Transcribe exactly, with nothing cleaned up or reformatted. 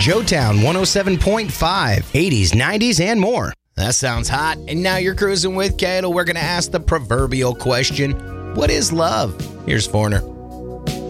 Joetown one oh seven point five, eighties, nineties, and more. That sounds hot. And now you're cruising with Cato. We're going to ask the proverbial question, what is love? Here's Forner.